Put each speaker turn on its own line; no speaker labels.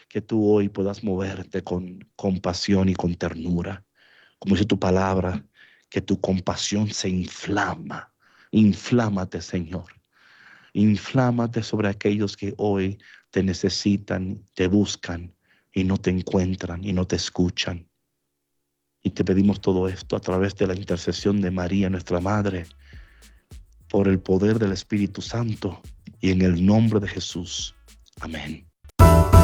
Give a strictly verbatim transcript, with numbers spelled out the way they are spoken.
que tú hoy puedas moverte con compasión y con ternura. Como dice tu palabra, que tu compasión se inflama. Inflámate, Señor. Inflámate sobre aquellos que hoy te necesitan, te buscan y no te encuentran y no te escuchan. Y te pedimos todo esto a través de la intercesión de María, nuestra Madre, por el poder del Espíritu Santo y en el nombre de Jesús. Amén.